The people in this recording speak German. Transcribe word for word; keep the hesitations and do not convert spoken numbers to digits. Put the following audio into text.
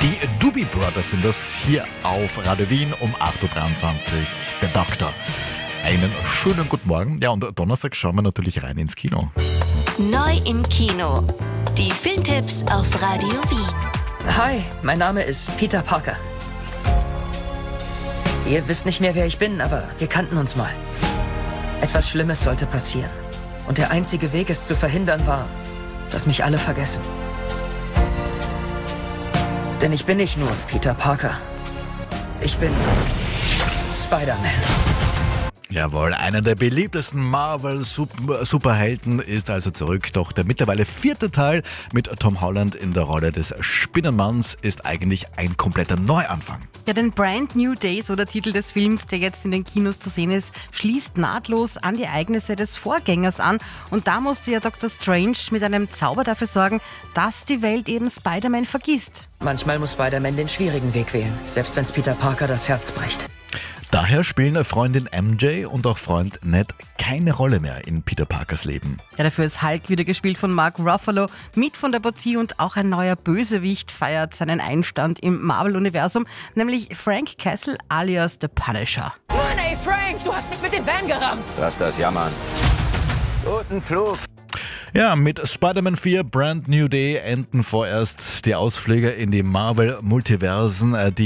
Die Doobie Brothers sind das hier auf Radio Wien um acht Uhr dreiundzwanzig. Der Doktor. Einen schönen guten Morgen. Ja, und Donnerstag schauen wir natürlich rein ins Kino. Neu im Kino. Die Filmtipps auf Radio Wien. Hi, mein Name ist Peter Parker. Ihr wisst nicht mehr, wer ich bin, aber wir kannten uns mal. Etwas Schlimmes sollte passieren. Und der einzige Weg, es zu verhindern, war, dass mich alle vergessen. Denn ich bin nicht nur Peter Parker. Ich bin Spider-Man. Jawohl, einer der beliebtesten Marvel-Superhelden ist also zurück. Doch der mittlerweile vierte Teil mit Tom Holland in der Rolle des Spinnenmanns ist eigentlich ein kompletter Neuanfang. Ja, denn Brand New Day, so der Titel des Films, der jetzt in den Kinos zu sehen ist, schließt nahtlos an die Ereignisse des Vorgängers an. Und da musste ja Doktor Strange mit einem Zauber dafür sorgen, dass die Welt eben Spider-Man vergisst. Manchmal muss Spider-Man den schwierigen Weg wählen, selbst wenn es Peter Parker das Herz bricht. Daher spielen Freundin M J und auch Freund Ned keine Rolle mehr in Peter Parkers Leben. Ja, dafür ist Hulk wieder gespielt von Mark Ruffalo, mit von der Partie, und auch ein neuer Bösewicht feiert seinen Einstand im Marvel-Universum, nämlich Frank Castle alias The Punisher. Mann, ey Frank, du hast mich mit dem Van gerammt. Lass das jammern. Guten Flug. Ja, mit Spider-Man vier Brand New Day enden vorerst die Ausflüge in die Marvel-Multiversen. Die